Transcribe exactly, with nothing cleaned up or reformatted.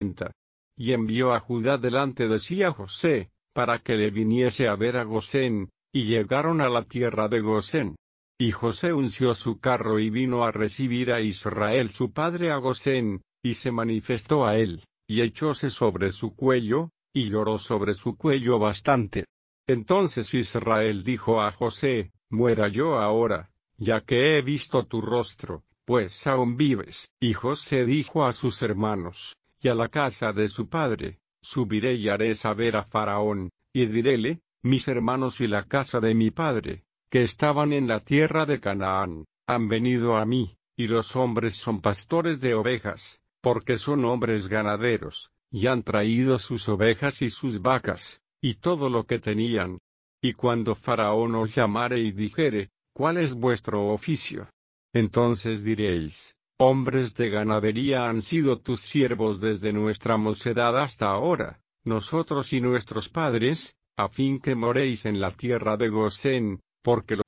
Y envió a Judá delante de sí a José, para que le viniese a ver a Gosén, y llegaron a la tierra de Gosén. Y José unció su carro y vino a recibir a Israel su padre a Gosén, y se manifestó a él, y echóse sobre su cuello, y lloró sobre su cuello bastante. Entonces Israel dijo a José: muera yo ahora, ya que he visto tu rostro, pues aún vives. Y José dijo a sus hermanos, y a la casa de su padre: subiré y haré saber a Faraón, y diréle: mis hermanos y la casa de mi padre, que estaban en la tierra de Canaán, han venido a mí, y los hombres son pastores de ovejas, porque son hombres ganaderos, y han traído sus ovejas y sus vacas, y todo lo que tenían. Y cuando Faraón os llamare y dijere: ¿cuál es vuestro oficio? Entonces diréis: hombres de ganadería han sido tus siervos desde nuestra mocedad hasta ahora, nosotros y nuestros padres, a fin que moréis en la tierra de Gosén, porque